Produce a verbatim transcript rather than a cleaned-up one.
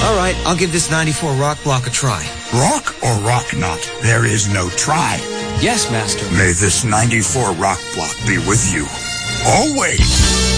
All right, I'll give this ninety-four rock block a try. Rock or rock not? There is no try. Yes, Master. May this ninety-four rock block be with you always.